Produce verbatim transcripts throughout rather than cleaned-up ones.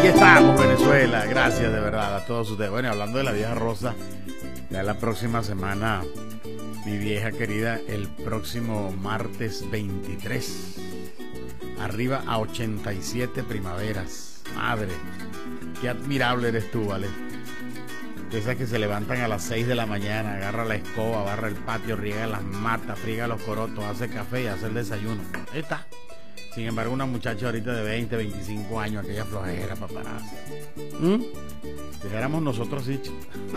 Aquí estamos, Venezuela. Gracias de verdad a todos ustedes. Bueno, hablando de la vieja Rosa, ya la próxima semana, mi vieja querida, el próximo martes veintitrés, arriba a ochenta y siete primaveras. Madre, qué admirable eres tú, ¿vale? Esas que se levantan a las seis de la mañana, agarra la escoba, barra el patio, riega las matas, friega los corotos, hace café y hace el desayuno. Ahí está. Sin embargo, una muchacha ahorita de veinte, veinticinco años, aquella flojera, paparazzi. ¿Mm? Dejáramos nosotros dicho.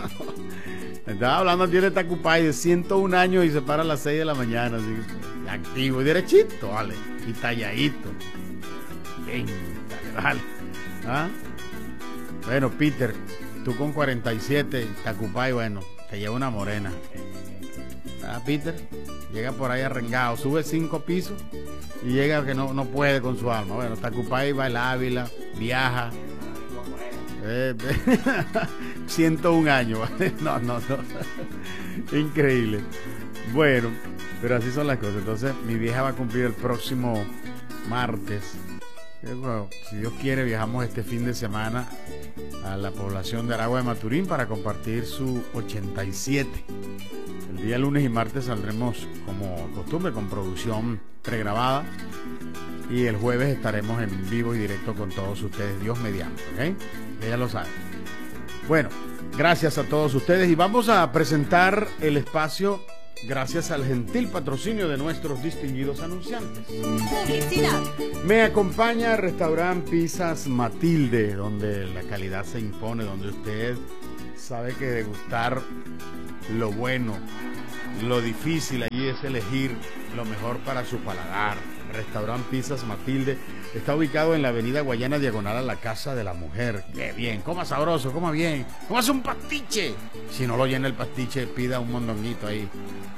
Estaba hablando aquí de Tacupay de ciento un años y se para a las seis de la mañana, así, activo y derechito, vale, y talladito. Venga, vale. ¿Ah? Bueno, Peter, tú con cuarenta y siete, Tacupay, bueno, te lleva una morena. ¿Ah, Peter? Llega por ahí arrengado, sube cinco pisos y llega que no, no puede con su alma. Bueno, Tacupay va al Ávila, viaja. Eh, ciento un años, ¿vale? No, no, no. Increíble. Bueno, pero así son las cosas. Entonces, mi vieja va a cumplir el próximo martes. Bueno, si Dios quiere, viajamos este fin de semana a la población de Aragua de Maturín para compartir su ochenta y siete. El día lunes y martes saldremos como costumbre con producción pregrabada y el jueves estaremos en vivo y directo con todos ustedes, Dios mediante, ¿ok? Ya lo saben. Bueno, gracias a todos ustedes y vamos a presentar el espacio gracias al gentil patrocinio de nuestros distinguidos anunciantes. Publicidad. Me acompaña Restaurant Pizzas Matilde, donde la calidad se impone, donde usted sabe que degustar lo bueno, lo difícil allí es elegir lo mejor para su paladar. Restaurant Pizzas Matilde está ubicado en la avenida Guayana, diagonal a la Casa de la Mujer. ¡Qué bien! Coma sabroso, coma bien. ¡Cómase un pastiche! Si no lo llena el pastiche, pida un mondonguito ahí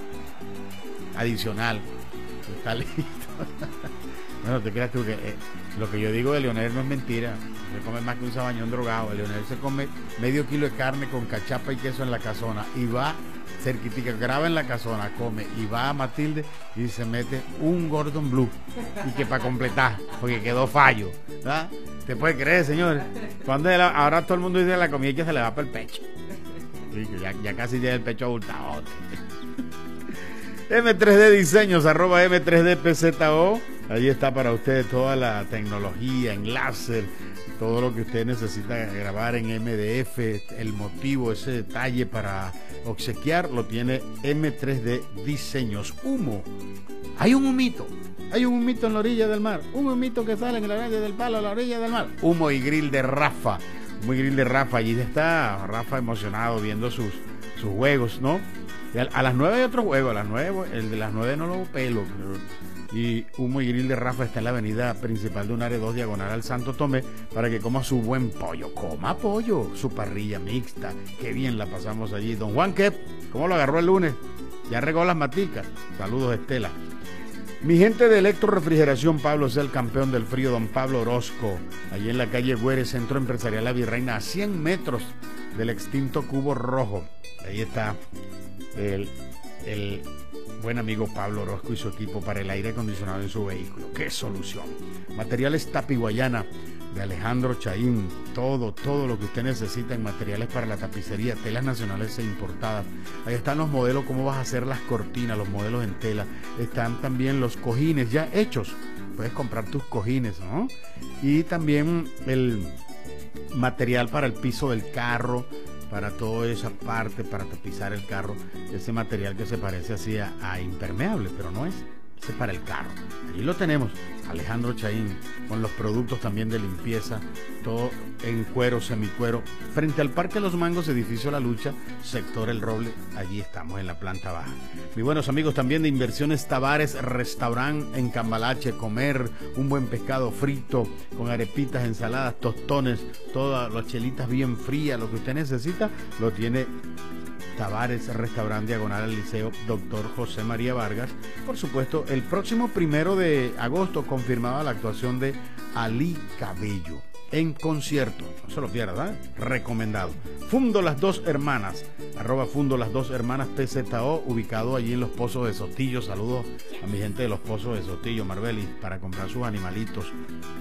adicional. Está listo. Bueno, te creas tú que eh, lo que yo digo de Leonel no es mentira. Se come más que un sabañón drogado. Leonel se come medio kilo de carne con cachapa y queso en la casona y va cerquitica, graba en la casona, come y va a Matilde y se mete un Gordon Blue y que para completar, porque quedó fallo, ¿verdad? ¿Te puede creer, señores? Cuando la, ahora todo el mundo dice la comida que se le va para el pecho. Sí, que ya, ya casi tiene el pecho abultado. eme tres de Diseños, arroba eme tres de P Z O. Allí está para ustedes toda la tecnología en láser, todo lo que usted necesita grabar en eme de efe, el motivo, ese detalle para obsequiar, lo tiene eme tres de Diseños. Humo. Hay un humito. Hay un humito en la orilla del mar. Un humito que sale en la orilla del palo a la orilla del mar. Humo y grill de Rafa. Humo y grill de Rafa. Allí está Rafa emocionado viendo sus, sus juegos, ¿no? Y a, a las nueve hay otro juego. A las nueve, el de las nueve no lo pelo. Y Humo y Grill de Rafa está en la avenida principal de Unare dos, diagonal al Santo Tomé, para que coma su buen pollo. Coma pollo, su parrilla mixta. Qué bien la pasamos allí. Don Juan Kep, ¿cómo lo agarró el lunes? Ya regó las maticas. Saludos, Estela. Mi gente de Electrorefrigeración Pablo es el campeón del frío, don Pablo Orozco. Allí en la calle Güeres, Centro Empresarial La Virreina, a cien metros del extinto Cubo Rojo. Ahí está el... el buen amigo Pablo Orozco y su equipo para el aire acondicionado en su vehículo. ¡Qué solución! Materiales Tapi Guayana de Alejandro Chaín. Todo, todo lo que usted necesita en materiales para la tapicería, telas nacionales e importadas. Ahí están los modelos, cómo vas a hacer las cortinas, los modelos en tela. Están también los cojines ya hechos. Puedes comprar tus cojines, ¿no? Y también el material para el piso del carro, para toda esa parte, para tapizar el carro, ese material que se parece así a, a impermeable, pero no es, ese es para el carro. Allí lo tenemos, Alejandro Chaín, con los productos también de limpieza, todo en cuero, semicuero, frente al Parque Los Mangos, edificio La Lucha, sector El Roble, allí estamos en la planta baja. Mis buenos amigos también de Inversiones Tavares, restaurante en Cambalache, comer un buen pescado frito, con arepitas, ensaladas, tostones, todas las chelitas bien frías, lo que usted necesita, lo tiene Tavares, restaurante diagonal al Liceo Doctor José María Vargas. Por supuesto, el próximo primero de agosto confirmada la actuación de Ali Cabello en concierto. No se lo pierda, ¿eh? Recomendado. Fundo Las Dos Hermanas, arroba Fundo Las Dos Hermanas P Z O, ubicado allí en los Pozos de Sotillo. Saludos a mi gente de los Pozos de Sotillo, Marbeli, para comprar sus animalitos.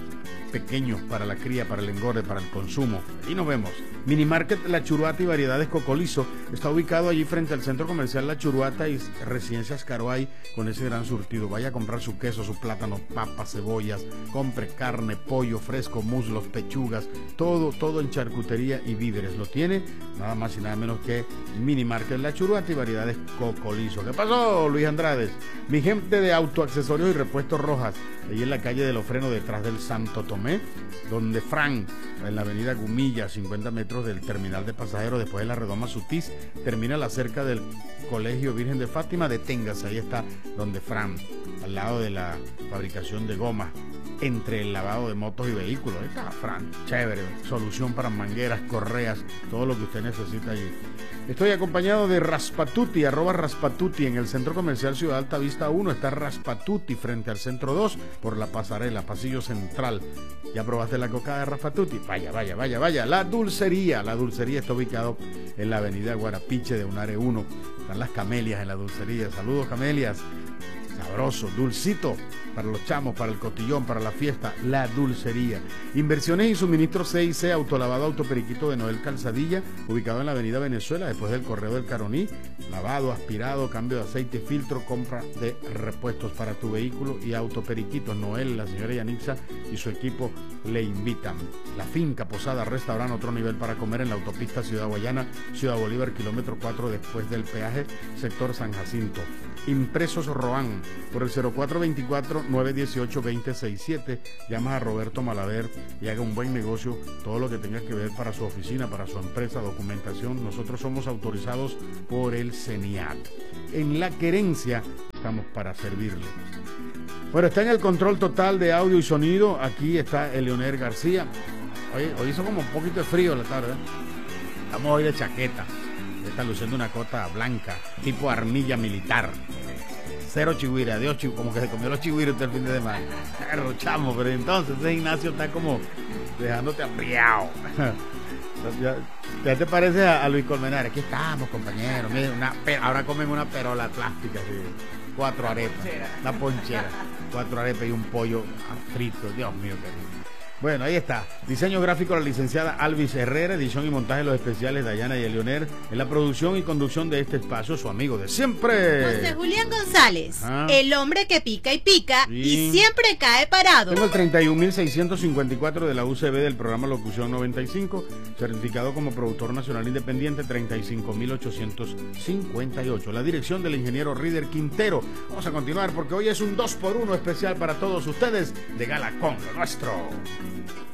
pequeños para la cría, para el engorde, para el consumo. Y nos vemos. Minimarket La Churuata y Variedades Cocolizo está ubicado allí frente al Centro Comercial La Churuata y Residencias Caroay, con ese gran surtido. Vaya a comprar su queso, sus plátanos, papas, cebollas, compre carne, pollo fresco, muslos, pechugas, todo, todo en charcutería y víveres. Lo tiene nada más y nada menos que Minimarket La Churuata y Variedades Cocolizo. ¿Qué pasó, Luis Andrades? Mi gente de autoaccesorios y repuestos Rojas, ahí en la calle de Los Frenos, detrás del Santo Tomé, donde Fran, en la avenida Gumilla, cincuenta metros del terminal de pasajeros, después de la redoma Sutís, termina la cerca del Colegio Virgen de Fátima. Deténgase, ahí está donde Fran, al lado de la fabricación de gomas, entre el lavado de motos y vehículos. Ahí está Fran, chévere, solución para mangueras, correas, todo lo que usted necesita allí. Estoy acompañado de Raspatuti, arroba Raspatuti, en el Centro Comercial Ciudad Alta Vista uno, está Raspatuti frente al Centro dos, por la pasarela, pasillo central. ¿Ya probaste la coca de Raspatuti? Vaya, vaya, vaya, vaya. La dulcería, la dulcería está ubicado en la avenida Guarapiche de Unare uno. Están las camelias en la dulcería. Saludos, camelias. Sabroso, dulcito, para los chamos, para el cotillón, para la fiesta, la dulcería. Inversiones y suministros C y C, autolavado Autoperiquito de Noel Calzadilla, ubicado en la avenida Venezuela, después del Correo del Caroní. Lavado, aspirado, cambio de aceite, filtro, compra de repuestos para tu vehículo y Autoperiquito. Noel, la señora Yanixa y su equipo le invitan. La Finca, posada, restaurante, otro nivel para comer en la autopista Ciudad Guayana, Ciudad Bolívar, kilómetro cuatro después del peaje, sector San Jacinto. Impresos Roan, por el cero cuatro veinticuatro, nueve dieciocho, veinte sesenta y siete. Llamas a Roberto Malaver y haga un buen negocio, todo lo que tenga que ver para su oficina, para su empresa, documentación. Nosotros somos autorizados por el CENIAT. En La Querencia estamos para servirle. Bueno, está en el control total de audio y sonido. Aquí está Eleonel García. Hoy, hoy hizo como un poquito de frío la tarde. Estamos hoy de chaqueta. Está luciendo una cota blanca, tipo armilla militar. Cero chihuira, Dios, chihu, como que se comió los chihuiros el fin de semana. Pero chamo, pero entonces ese Ignacio está como dejándote apriado. Ya, ya te parece a, a Luis Colmenares. Aquí estamos, compañeros. Miren, una, ahora comen una perola plástica, así, cuatro arepas, una ponchera, cuatro arepas y un pollo frito. Dios mío, qué rico. Bueno, ahí está. Diseño gráfico, la licenciada Alvis Herrera. Edición y montaje, los especiales, Dayana y Eleonel. En la producción y conducción de este espacio, su amigo de siempre, José Julián González. Ah. El hombre que pica y pica Sí. y siempre cae parado. Tengo el treinta y un mil seiscientos cincuenta y cuatro de la U C B del programa Locución noventa y cinco, certificado como productor nacional independiente treinta y cinco mil ochocientos cincuenta y ocho. La dirección del ingeniero Rider Quintero. Vamos a continuar porque hoy es un dos por uno especial para todos ustedes de Gala con lo nuestro.